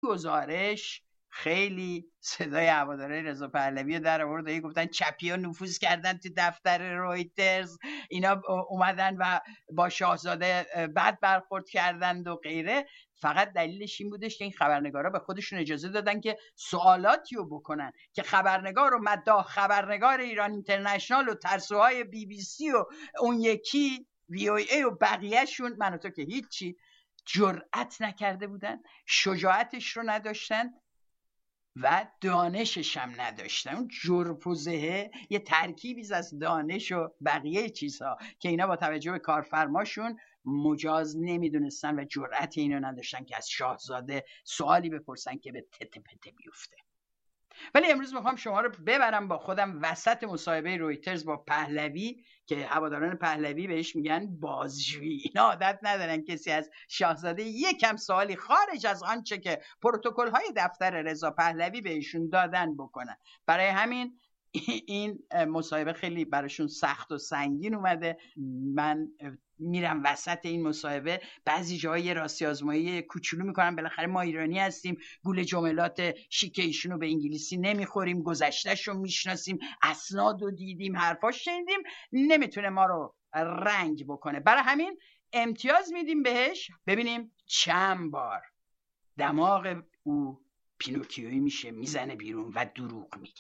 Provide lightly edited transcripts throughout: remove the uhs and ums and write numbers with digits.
گزارش خیلی صدای هوادارهای رضا پهلوی در آورد و گفتن چپی‌ها نفوذ کردن تو دفتر رویترز، اینا اومدن و با شاهزاده بد برخورد کردند و غیره. فقط دلیلش این بودش که این خبرنگارا به خودشون اجازه دادن که سوالاتی رو بکنن که خبرنگار و مداح خبرنگار ایران اینترنشنال و ترسوهای بی بی سی و اون یکی وی او ای و بقیهشون، من و تو که هیچی، جرأت نکرده بودن، شجاعتش رو نداشتن و دانشش هم نداشتن. اون جرف و زهه یه ترکیبی از دانش و بقیه چیزها که اینا با توجه به کارفرماشون مجاز نمیدونستن و جرأت اینو نداشتن که از شاهزاده سوالی بپرسن که به تته پته بیفته. ولی امروز میخوام شما رو ببرم با خودم وسط مصاحبه رویترز با پهلوی که هواداران پهلوی بهش میگن بازجویی. اینا عادت ندارن کسی از شاهزاده یکم سوالی خارج از آنچه که پروتکل های دفتر رضا پهلوی بهشون دادن بکنن. برای همین این مصاحبه خیلی براشون سخت و سنگین اومده. من میرم وسط این مصاحبه، بعضی جاهای راستی آزمایی کوچولو میکنم، بالاخره ما ایرانی هستیم، گول جملات شیک ایشونو به انگلیسی نمیخوریم، گذشتهشو میشناسیم، اسنادو دیدیم، حرفاش شنیدیم، نمیتونه ما رو رنگ بکنه. برای همین امتیاز میدیم بهش، ببینیم چند بار دماغ او پینوکیویی میشه، میزنه بیرون و دروغ میگه.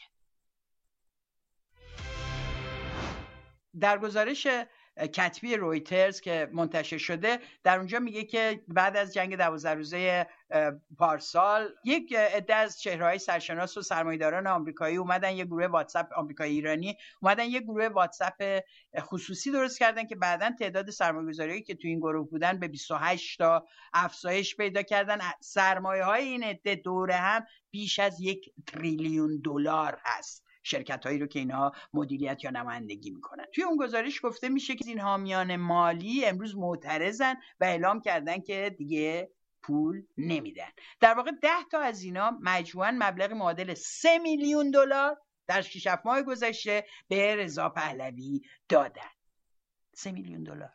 در گزارش کتبی رویترز که منتشر شده، در اونجا میگه که بعد از جنگ 12 روزه پارسال یک عده از چهره‌های سرشناس و سرمایه‌داران آمریکایی اومدن یه گروه واتساپ آمریکایی ایرانی اومدن یه گروه واتساپ خصوصی درست کردن که بعداً تعداد سرمایه‌گذاریایی که تو این گروه بودن به 28 تا افزایش پیدا کردن. سرمایه‌های این عده دوره هم بیش از 1 تریلیون دلار هست، شرکت هایی رو که اینها مدیریت یا نمایندگی میکنن. توی اون گزارش گفته میشه که این حامیان مالی امروز معترضن و اعلام کردن که دیگه پول نمیدن. در واقع 10 تا از اینا مجموعاً مبلغ معادل 3 میلیون دلار در 6 ماه گذشته به رضا پهلوی دادن. 3 میلیون دلار.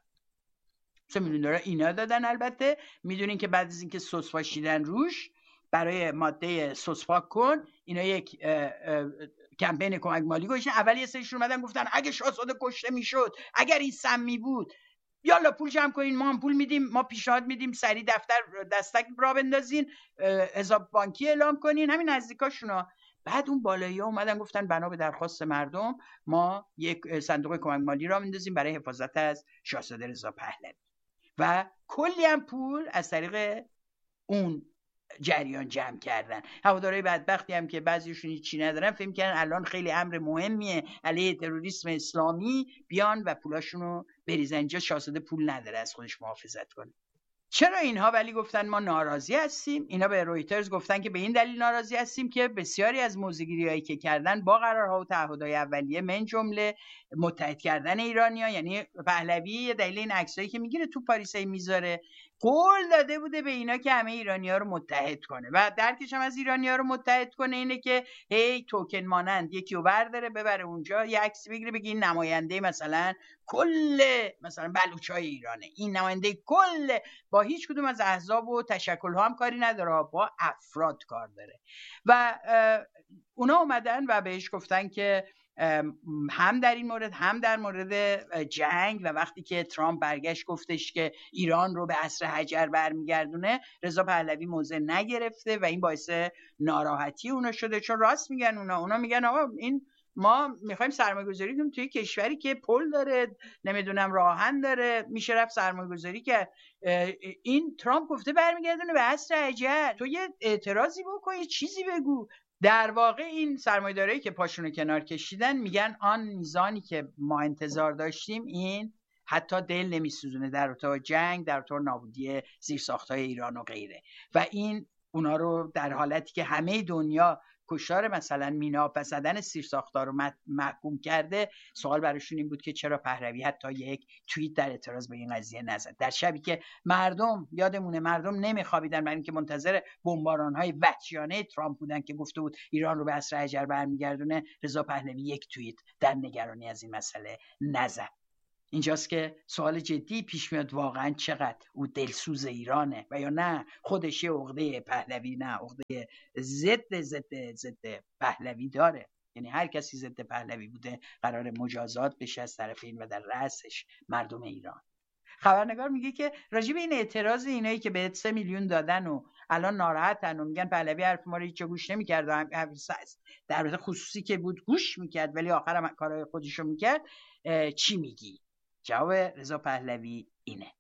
3 میلیون دلار اینا دادن. البته میدونین که بعد از اینکه سس پاشیدن روش برای ماده سس پاک کن، اینا یک کمپین کمک مالی گذاشتن. اول یه سریشون اومدن گفتن اگه شاهزاده کشته میشد، اگر این سمی بود، یالا پول جمع کنین، ما هم پول میدیم، ما پیشنهاد میدیم سریع دستک را بندازین، حساب بانکی اعلام کنین، همین نزدیکاشونا. بعد اون بالایی‌ها اومدن گفتن بنا به درخواست مردم ما یک صندوق کمک مالی را میندازیم برای حفاظت از شاهزاده رضا پهلوی و کلی هم پول از طریق اون جریان جمع کردن. هوادارهای بدبختی هم که بعضیشون هیچی ندارن فکر می‌کنن الان خیلی امر مهمیه علیه تروریسم اسلامی، بیان و پولاشونو بریزن اینجا. شاهزاده پول نداره از خودش محافظت کنه. چرا اینها ولی گفتن ما ناراضی هستیم؟ اینا به رویترز گفتن که به این دلیل ناراضی هستیم که بسیاری از موضوعگیری‌هایی که کردن با قرارها و تعهدهای اولیه، من جمله متحد کردن ایرانی‌ها، یعنی پهلوی دلیل این عکسایی که میگیره تو پاریس میذاره، قول داده بوده به اینا که همه ایرانی‌ها رو متحد کنه و درکش هم از ایرانی‌ها رو متحد کنه اینه که هی توکن مانند یکی رو برداره ببره اونجا یه عکس بگیره بگه این نماینده مثلا کل مثلا بلوچای ایرانه، این نماینده کل، با هیچ کدوم از احزاب و تشکل‌ها هم کاری نداره، با افراد کار داره. و اونا اومدن و بهش گفتن که هم در این مورد هم در مورد جنگ و وقتی که ترامپ برگشت گفتش که ایران رو به عصر حجر برمیگردونه، رضا پهلوی موضع نگرفته و این باعث ناراحتی اونا شده. چون راست میگن اونا میگن آقا این ما میخوایم سرمایه‌گذاری کنیم توی کشوری که پل داره، نمیدونم راهن داره، میشه رفت سرمایه‌گذاری که این ترامپ گفته برمیگردونه به عصر حجر. تو یه اعتراضی بکن، یه چیزی بگو. در واقع این سرمایه‌دارایی که پاشونو کنار کشیدن میگن آن میزانی که ما انتظار داشتیم این حتی دل نمیسوزونه در ارتباط جنگ، در ارتباط نابودی زیرساخت‌های ایران و غیره. و این اونا رو در حالتی که همه دنیا کشتار مثلا مینا و زدن زیرساخت‌ها رو محکوم کرده، سوال براشون این بود که چرا پهلوی حتی یک توییت در اعتراض به این قضیه نزد، در شبی که مردم یادمونه مردم نمیخوابیدن برای اینکه منتظر بمباران‌های وحشیانه ترامپ بودن که گفته بود ایران رو به عصر حجر برمیگردونه. رضا پهلوی یک توییت در نگرانی از این مسئله نزد. اینجاست که سوال جدی پیش میاد، واقعا چقدر او دلسوز ایرانه و یا نه خودش یه عقده پهلوی، نه عقده ضد پهلوی داره. یعنی هر کسی ضد پهلوی بوده قرار مجازات بشه از طرف این و در رأسش مردم ایران. خبرنگار میگه که راجع به این اعتراض اینایی که به 3 میلیون دادن و الان ناراحتن و میگن پهلوی حرف ما رو هیچ گوش نمی‌کرد و در مورد خصوصی که بود گوش می‌کرد ولی آخرام کارهای خودش رو می‌کرد، چی میگی؟ جواب رضا پهلوی اینه.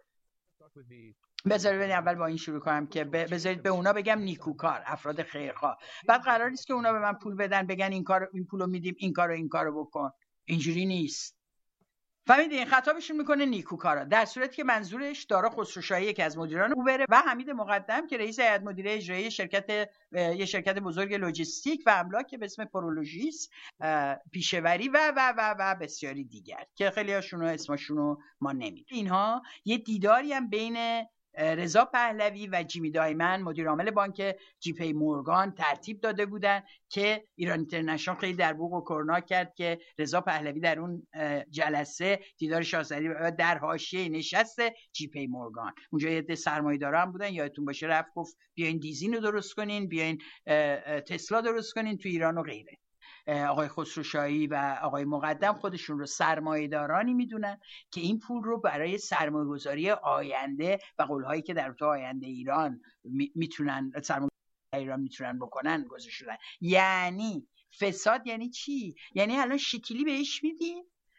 بذارید اول با این شروع کنم که بذارید به اونا بگم نیکوکار، افراد خیرخواه. بعد قرار نیست که اونا به من پول بدن بگن این پولو میدیم این کارو بکن. اینجوری نیست. فهمیدین؟ خطابشون میکنه نیکوکارا، در صورتی که منظورش دارا خسروشاهی که از مدیران اوبر و حمید مقدم که رئیس هیئت مدیره اجرایی یه شرکت بزرگ لوجستیک و املاک به اسم پرولوژیس، پیشوری و بسیاری دیگر که خیلی هاشون اسمشون ما نمیدونیم. اینها یه دیداری هم بین رضا پهلوی و جیمی دایمن مدیر عامل بانک جی پی مورگان ترتیب داده بودن که ایران اینترنشنال خیلی در بوق و کرنا کرد که رضا پهلوی در اون جلسه دیدار شاهزاده در حاشیه نشست جی پی مورگان، اونجا یه عده سرمایه‌دارا هم بودن، یادتون باشه رفت گفت بیاین دیزین رو درست کنین، بیاین تسلا درست کنین تو ایران و غیره. آقای خسروشاهی و آقای مقدم خودشون رو سرمایه‌دارانی میدونن که این پول رو برای سرمایه‌گذاری آینده و قول‌هایی که در تو آینده ایران میتونن ایران میتونن بکنن گذاشتن. یعنی فساد یعنی چی؟ یعنی الان شکلی بهش میدی،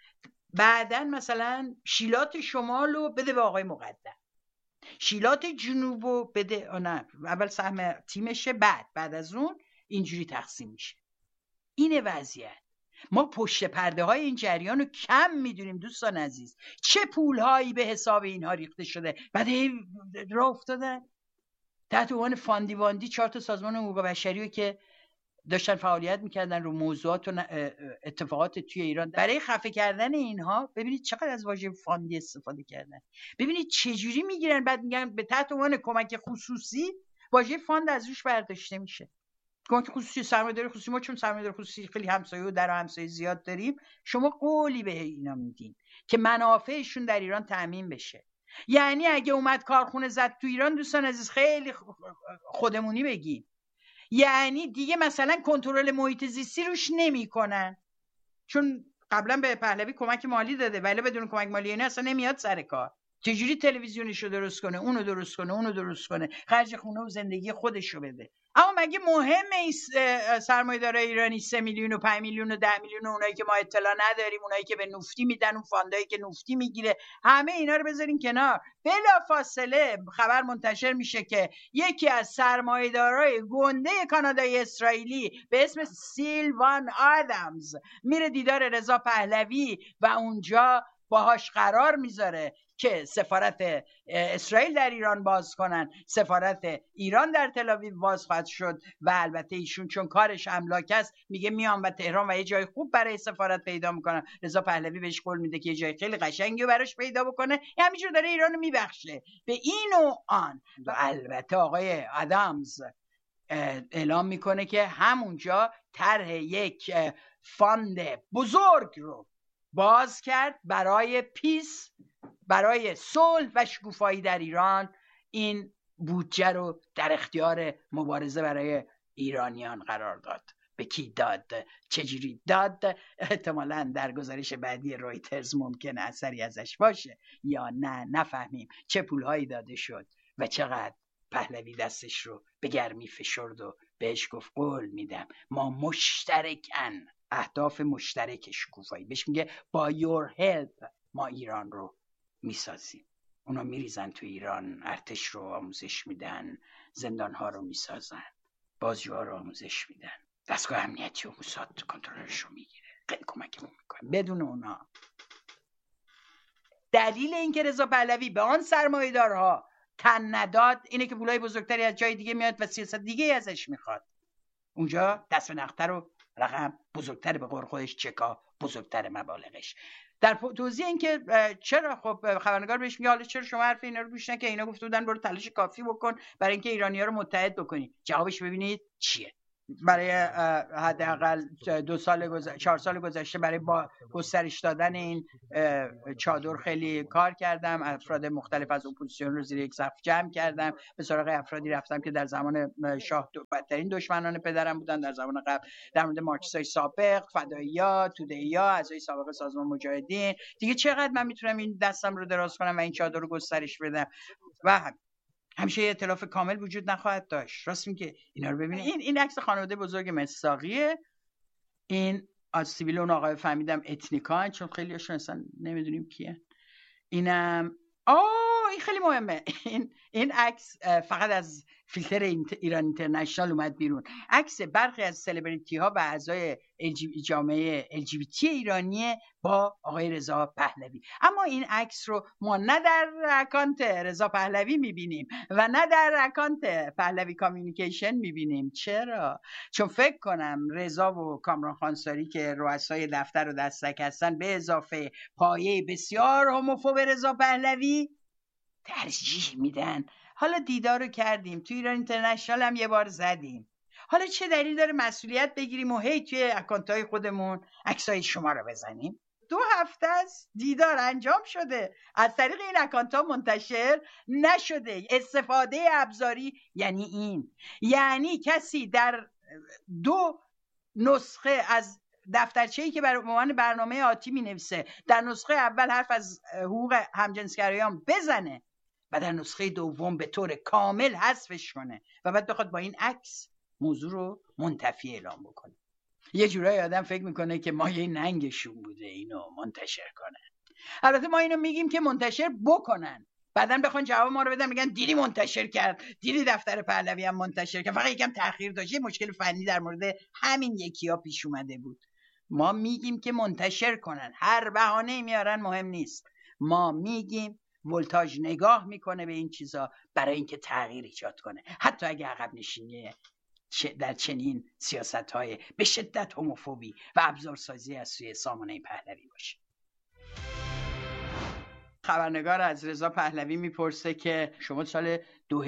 بعدن مثلا شیلات شمالو بده به آقای مقدم، شیلات جنوبو بده، نه اول سهم تیمشه، بعد از اون اینجوری تقسیم میشه. اینه وضعیت. ما پشت پرده های این جریان رو کم میدونیم دوستان عزیز، چه پول هایی به حساب اینها ریخته شده، بعد راه افتادن تحت عنوان فاندی 4 تا سازمان حقوق بشری که داشتن فعالیت میکردن رو موضوعات و اتفاقات توی ایران. برای خفه کردن اینها ببینید چقدر از واژه فاندی استفاده کردن، ببینید چجوری میگیرن، بعد میگن به تحت عنوان کمک خصوصی واژه فاند از روش برداشته میشه. کمک خصوصی، سرمایه‌داری خصوصی، ما چون سرمایه‌داری خصوصی خیلی همسایه و در همسایه زیاد داریم، شما قولی به اینا میدین که منافعشون در ایران تامین بشه. یعنی اگه اومد کارخونه زد تو ایران دوستان عزیز خیلی خودمونی بگیم، یعنی دیگه مثلا کنترل محیط زیستی روش نمیکنن، چون قبلا به پهلوی کمک مالی داده ولی بدون کمک مالی اینا اصلا نمیاد سر کار. چجوری تلویزیونشو درست کنه، اونو درست کنه، خرج خونه و زندگی خودشو بده. اما مگه مهمه این سرمایه‌دارای ایرانی 3 میلیون و 5 میلیون و 10 میلیون و اونایی که ما اطلاع نداریم، اونایی که به نفتی میدن، اون فاندایی که نفتی میگیره، همه اینا رو بذارین کنار. بلافاصله خبر منتشر میشه که یکی از سرمایه‌دارای گنده کانادایی اسرائیلی به اسم سیلوان آدمز میره دیدار رضا پهلوی و اونجا باهاش قرار میذاره که سفارت اسرائیل در ایران باز کنن، سفارت ایران در تل آویو باز خواهد شد و البته ایشون چون کارش املاک است میگه میام و تهران و یه جای خوب برای سفارت پیدا میکنم. رضا پهلوی بهش قول میده که یه جای خیلی قشنگی رو براش پیدا بکنه، همینجور داره ایرانو میبخشه به این و آن. و البته آقای آدامز اعلام میکنه که همونجا طرح یک فاند بزرگ رو باز کرد برای پیس، برای صلح و شکوفایی در ایران. این بودجه رو در اختیار مبارزه برای ایرانیان قرار داد. به کی داد؟ چجوری داد؟ احتمالاً در گزارش بعدی رویترز ممکنه اثری ازش باشه یا نه، نفهمیم چه پولهایی داده شد و چقدر پهلوی دستش رو به گرمی فشرد و بهش گفت قول میدم ما مشترکن، اهداف مشترک شکوفایی، بهش میگه با your help ما ایران رو میسازیم. اونا میریزن تو ایران، ارتش رو آموزش میدن، زندانها رو میسازن، بازجوها رو آموزش میدن، دستگاه امنیتی و موساد کنترلش رو میگیره، خیلی کمکمون میکنه. بدون اونا دلیل اینکه رضا پهلوی به آن سرمایه‌دارها تن نداد اینه که پولای بزرگتری از جای دیگه میاد و سیاست دیگه ازش میخواد. اونجا دست به نقطه رو رقم بزرگتر، به قول خودش چکا بزرگتر مبالغش. در توضیح این که چرا، خب خبرنگار بهش میگه حالا چرا شما حرف اینا رو گوش نکردی؟ اینا گفته بودن برو تلاش کافی بکن برای اینکه ایرانی‌ها رو متحد بکنی. جوابش ببینید چیه. برای حداقل 4 سال گذشته برای با گسترش دادن این چادر خیلی کار کردم. افراد مختلف از اپوزیسیون رو زیر یک سقف جمع کردم. به سراغ افرادی رفتم که در زمان شاه بدترین دشمنان پدرم بودن، در زمان قبل در مورد مارکسای سابق، فدایی‌ها، توده‌ای‌ها، اعضای سابق سازمان مجاهدین. دیگه چقدر من میتونم این دستم رو دراز کنم و این چادر رو گسترش بدم؟ و همیشه ائتلاف کامل وجود نخواهد داشت. راست میگه. اینا رو ببینید. این عکس خانواده بزرگ مصداقیه. این از سیبیل اون آقای فهمیدم اتنیکان، چون خیلی هاشون اصلا نمیدونیم کیه. اینم این خیلی مهمه. این عکس فقط از فیلتر ایران اینترنشنال اومد بیرون. عکس برخی از سلبریتی ها و اعضای جامعه LGBT ایرانی با آقای رضا پهلوی. اما این عکس رو ما نه در اکانت رضا پهلوی میبینیم و نه در اکانت پهلوی کامیونیکیشن میبینیم. چرا؟ چون فکر کنم رضا و کامران خانساری که رؤسای دفتر و دستک هستن، به اضافه پایه بسیار هوموفوب رضا پهلوی، ترجیح میدن. حالا دیدار رو کردیم، تو ایران اینترنشنال هم یه بار زدیم، حالا چه دلیل داره مسئولیت بگیریم و هی توی اکانت‌های خودمون عکسای شما رو بزنیم؟ 2 هفته است دیدار انجام شده، از طریق این اکانت‌ها منتشر نشده. استفاده ابزاری یعنی این، یعنی کسی در 2 نسخه از دفترچه‌ای که برای عنوان برنامه آتی می‌نویسه، در نسخه اول حرف از حقوق همجنسگرایان بزنه و در نسخه دوم به طور کامل حذفش کنه و بعد بخواد با این عکس موضوع رو منتفی اعلام بکنه. یه جورایی آدم فکر میکنه که ما یه ننگشون بوده اینو منتشر کنن. البته ما اینو میگیم که منتشر بکنن، بعدن بخوان جواب ما رو بدن میگن دیدی منتشر کرد، دیدی دفتر پهلوی هم منتشر کرد، فقط یکم تأخیر داشت، یه مشکل فنی در مورد همین یکی‌ها پیش اومده بود. ما میگیم که منتشر کنن، هر بهانه‌ای میارن مهم نیست. ما میگیم ولتاژ نگاه میکنه به این چیزا برای اینکه تغییر ایجاد کنه، حتی اگه عقب نشینی در چنین سیاست‌های به شدت هوموفوبی و ابزارسازی از سوی سامانه پهلوی باشه. خبرنگار از رضا پهلوی میپرسه که شما سال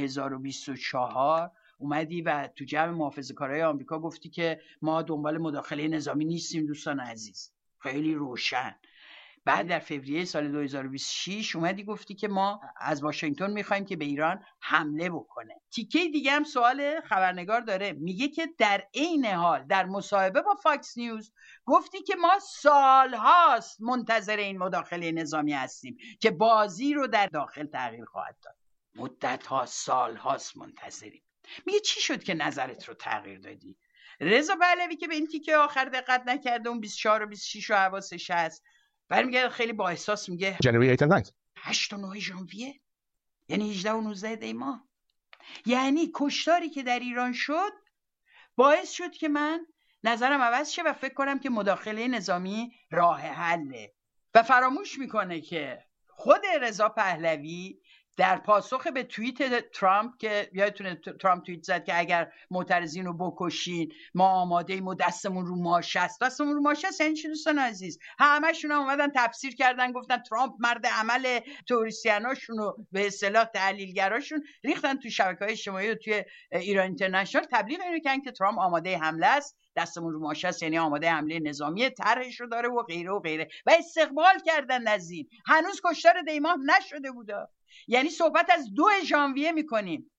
2024 اومدی و تو جمع محافظه‌کارای آمریکا گفتی که ما دنبال مداخله نظامی نیستیم. دوستان عزیز، خیلی روشن. بعد در فوریه سال 2026 اومدی گفتی که ما از واشنگتن میخوایم که به ایران حمله بکنه. تیکه دیگه هم سوال خبرنگار داره، میگه که در عین حال در مصاحبه با فاکس نیوز گفتی که ما سالهاست منتظر این مداخله نظامی هستیم که بازی رو در داخل تغییر خواهد داد. مدت‌ها، سالهاست منتظریم. میگه چی شد که نظرت رو تغییر دادی؟ رضا پهلوی که به این تیکه آخر دقت نکرده، اون 24 و 26 و حواسش هست، برمیگرده خیلی با احساس میگه January 8 and 9 8 و 9 ژانویه، یعنی 18 و 19 دی ماه. یعنی کشتاری که در ایران شد باعث شد که من نظرم عوض شه و فکر کنم که مداخله نظامی راه حله و فراموش میکنه که خود رضا پهلوی در پاسخ به توییت ترامپ، که یادتونه ترامپ توییت زد که اگر معترضین رو بکشین ما آماده ایم و دستمون رو ماشه است. دستمون رو ماشه است یعنی چی دوستان عزیز؟ همشون هم اومدن تفسیر کردن، گفتن ترامپ مرد عمل، توریسیاناشون رو به اصطلاح تحلیلگراشون ریختن تو شبکه‌های اجتماعی و توی ایران اینترنشنال تبلیغ اینو کردن که ترامپ آماده حمله است، دستمون رو ماشه است یعنی آماده حمله نظامی، طرحش رو داره و غیره و غیره و استقبال کردن از این. هنوز کشتار دی ماه نشده بوده، یعنی صحبت از 2 ژانویه میکنیم،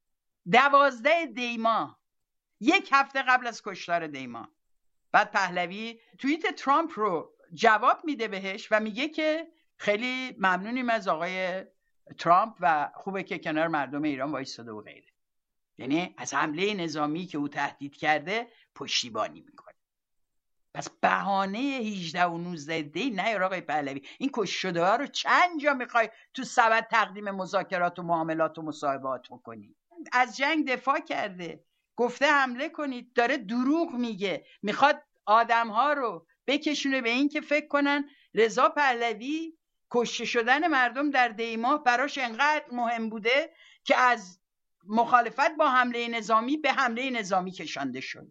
12 دی ماه، 1 هفته قبل از کشتار دی ماه. بعد پهلوی توییت ترامپ رو جواب میده بهش و میگه که خیلی ممنونیم از آقای ترامپ و خوبه که کنار مردم ایران وایساده و غیره. یعنی از حمله نظامی که او تهدید کرده پشتیبانی میکنه. پس بهانه 18 و 19 دی نه آقای پهلوی. این کشته ها رو چند جا میخوای تو سبد تقدیم مذاکرات و معاملات و مصاحبات بکنی؟ از جنگ دفاع کرده، گفته حمله کنید، داره دروغ میگه، میخواد آدم ها رو بکشونه به این که فکر کنن رضا پهلوی کشته شدن مردم در دی ماه براش انقدر مهم بوده که از مخالفت با حمله نظامی به حمله نظامی کشانده شد.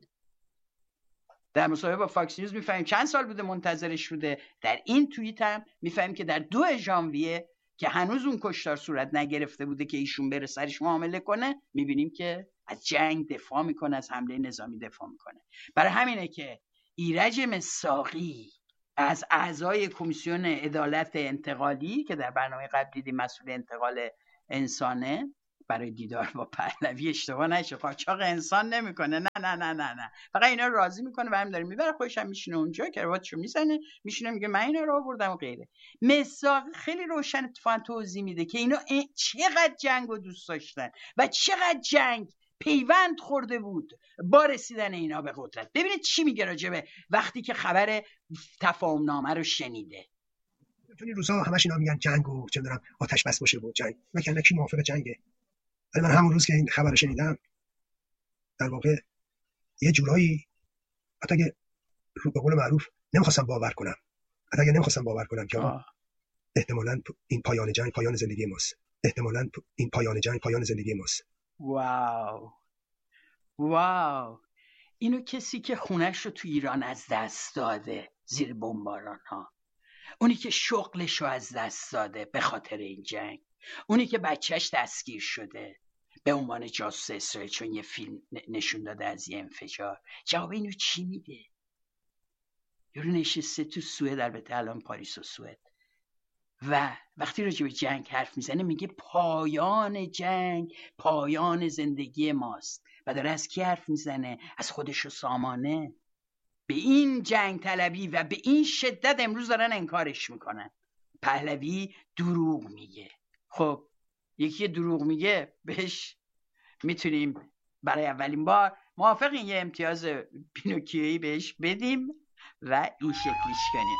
در مصاحبه با فاکس نیوز میفهمیم چند سال بوده منتظرش بوده. در این توییت هم میفهمیم که در 2 ژانویه که هنوز اون کشتار صورت نگرفته بوده که ایشون بره سرش معامله کنه، میبینیم که از جنگ دفاع میکنه، از حمله نظامی دفاع میکنه. برای همینه که ایرج مصداقی از اعضای کمیسیون عدالت انتقالی که در برنامه قبل دیدیم مسئول انتقال انسانه برای دیدار با پهلوی، اشتباه نشه، قاچاق انسان نمیکنه، نه نه نه نه نه، فقط اینا رو راضی میکنه و همین داره میبره، خودش هم میشینه اونجا کراواتشو میزنه میشینه میگه من اینا رو آوردم و غیره. مصداق خیلی روشن اتفاقا توضیح میده که اینا چقدر جنگ رو دوست داشتن و چقدر جنگ پیوند خورده بود با رسیدن اینا به قدرت. ببینید چی میگه راجبه وقتی که خبر تفاهم نامه رو شنیده. چون این روزا همش اینا میگن جنگ و چه می‌دونم آتش بس باشه و جنگ، مثلا کی موافق جنگه؟ ولی من همون روز که این خبر رو شنیدم در واقع یه جورایی حتی اگه به قول معروف نمیخواستم باور کنم، که احتمالاً این پایان جنگ پایان زندگی ماست. پایان زندگی ماست. واو. اینو کسی که خونش رو تو ایران از دست داده زیر بمباران ها، اونی که شغلش رو از دست داده به خاطر این جنگ، اونی که بچهش دستگیر شده به عنوان جاسوس اسرائیل چون یه فیلم نشون داده از یه انفجار، جواب اینو چی میده؟ یارو نشسته تو سوئد، البته الان پاریس و سوئد، و وقتی راجع به جنگ حرف میزنه میگه پایان جنگ پایان زندگی ماست و داره از کی حرف میزنه؟ از خودش و سامانه. به این جنگ طلبی و به این شدت امروز دارن انکارش میکنن. پهلوی دروغ میگه. خب یکی دروغ میگه بهش میتونیم برای اولین بار موافقین یه امتیاز پینوکیویی بهش بدیم و این شکلیش کنیم.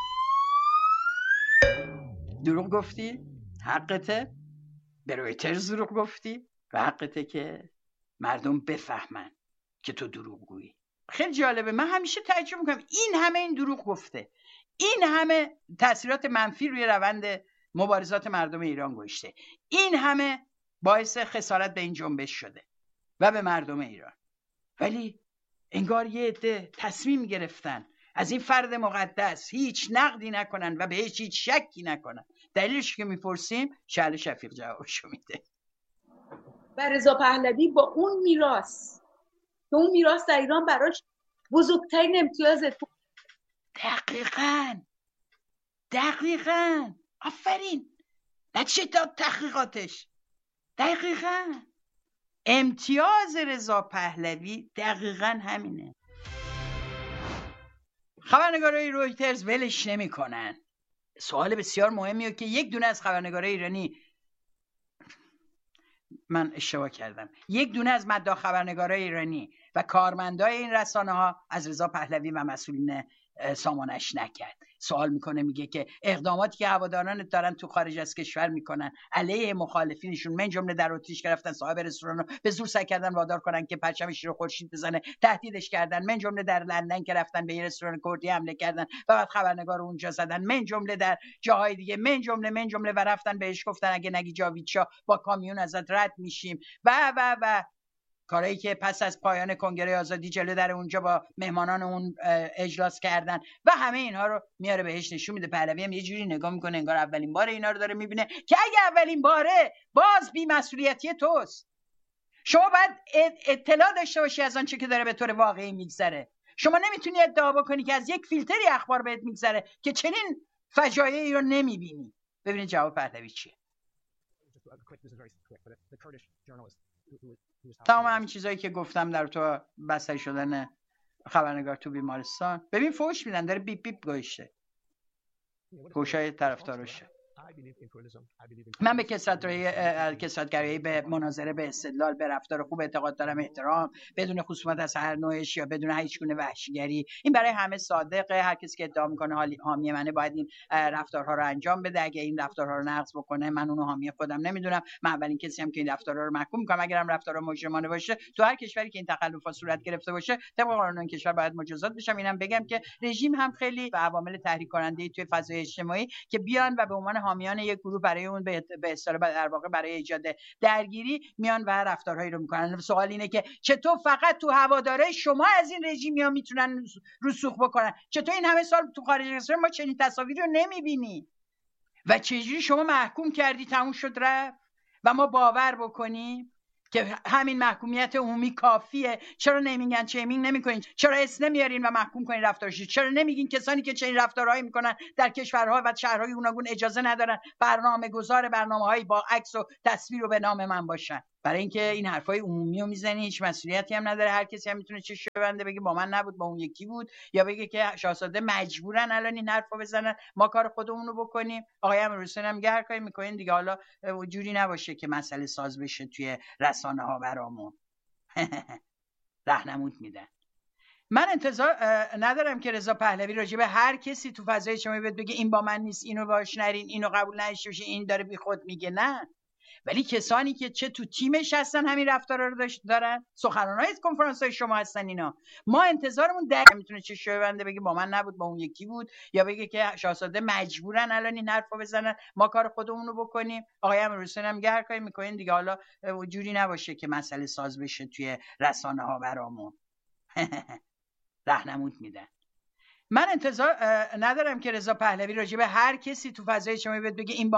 دروغ گفتی؟ حقته. به رویترز دروغ گفتی و حقته که مردم بفهمن که تو دروغ گویی. خیلی جالبه، من همیشه تعجب میکنم این همه این دروغ گفته، این همه تاثیرات منفی روی روند مبارزات مردم ایران گذاشته، این همه باعث خسارت به این جنبش شده و به مردم ایران، ولی انگار یه عده تصمیم گرفتن از این فرد مقدس هیچ نقدی نکنن و بهش هیچ شکی نکنن. دلیلش که میپرسیم شعل شفیق جوابشو میده. و رضا پهلوی با اون میراث که اون میراث در ایران براش بزرگترین امتیاز. دقیقاً آفرین، نتیجه داد تحقیقاتش. دقیقاً امتیاز رضا پهلوی دقیقاً همینه. خبرنگارای رویترز ولش نمی کنن. سوال بسیار مهمیه که یک دونه از خبرنگارای ایرانی، من اشتباه کردم، یک دونه از مداح خبرنگارای ایرانی و کارمندای این رسانه ها از رضا پهلوی و مسئولین سامانش نکرد. سوال میکنه، میگه که اقداماتی که هواداران دارن تو خارج از کشور میکنن علیه مخالفینشون، من جمله در اتریش گرفتن صاحب رستوران رو به زور سعی کردن وادار کنن که پرچمش رو خورشید بزنه، تهدیدش کردن، من جمله در لندن که رفتن به یه رستوران کردی حمله کردن و بعد خبرنگار اونجا زدن، من جمله در جاهای دیگه، من جمله و رفتن بهش گفتن اگه نگی جاویدشا با کامیون ازت رد میشیم و کارهایی که پس از پایان کنگره آزادی جلو در اونجا با مهمانان اون اجلاس کردن و همه اینها رو میاره بهش نشون میده. پهلوی هم یه جوری نگاه میکنه انگار اولین بار اینا رو داره میبینه که اگه اولین باره باز بی‌مسئولیتی توست. شما باید اطلاع داشته باشی از آنچه که داره به طور واقعی میگذره. شما نمیتونی ادعا بکنی که از یک فیلتری اخبار بهت میگذره که چنین فجایعی رو نمیبینی. ببینید جواب پهلوی چیه. تمام همین چیزایی که گفتم در تو بستری شدن خبرنگار تو بیمارستان، ببین فوش میدن، داره بیپ بیپ گوشته فوشای طرفدارشه. من به کثرت‌گرایی، به مناظره، به استدلال، به رفتار خوب اعتقاد دارم، احترام بدون خصومت از هر نوعش یا بدون هیچ گونه وحشیگری. این برای همه صادقه. هر کسی که ادعا میکنه حامی منه باید این رفتارها رو انجام بده. اگه این رفتارها رو نقض بکنه من اونو حامی خودم نمیدونم. من اولین کسی هم که این رفتارها رو محکوم میکنم. اگرم رفتارها مجرمانه باشه تو هر کشوری که این تخلفات صورت گرفته باشه طبق قانون کشور باید مجازات بشم. اینم بگم که رژیم هم خیلی به عوامل تحریک کننده توی فضای اجتماعی که بیان و به عنوان حامیان یک گروه برای اون به اصطلاح در واقع برای ایجاد درگیری میان و رفتارهایی رو میکنن. سوال اینه که چطور فقط تو هواداره شما از این رژیمیا میتونن رسوخ بکنن؟ چطور این همه سال تو خارج از ما چنین تصاویری رو نمیبینی و چجوری شما محکوم کردی تموم شد رفت و ما باور بکنیم؟ که همین محکومیت عمومی کافیه. چرا نیمینگ اند شیمینگ نمی‌کنین؟ چرا اسم نمیارین و محکوم کنین رفتارش؟ چرا نمیگین کسانی که چنین رفتارهایی میکنن در کشورها و شهرهای گوناگون اجازه ندارن برنامه‌گذار برنامه‌هایی با عکس و تصویر رو به نام من باشن؟ برای اینکه این حرفای عمومی رو میزنی، هیچ مسئولیتی هم نداره. هر کسی هم میتونه چش ببنده بگه با من نبود، با اون یکی بود، یا بگه که شاهزاده مجبورن الان این حرفو بزنن، ما کار خودمون رو بکنیم. آقای امیرحسین هم میگه هر کاری میکنین دیگه، حالا جوری نباشه که مسئله ساز بشه توی رسانه‌ها برامون. راهنمود میدن. من انتظار ندارم که رضا پهلوی راجع به هر کسی تو فضای اجتماعی بگه این با من نیست، اینو باش نرین، اینو قبول نداشته باشین، این داره بیخود میگه. نه، ولی کسانی که چه تو تیمش هستن همین رفتارا رو دارن، سخنرانای کنفرانس‌های شما هستن، اینا ما انتظارمون در میتونه چه بنده بگه با من نبود، با اون یکی بود، یا بگه که شاهزاده مجبورن الان این حرفو بزنن، ما کار خودمون رو بکنیم. آقای امیرحسین هم میگه هر کاری میکنین دیگه، حالا جوری نباشه که مسئله ساز بشه توی رسانه‌ها برامون. راهنمود میدن. من انتظار ندارم که رضا پهلوی راجع به هر کسی تو فضای اجتماعی بگه این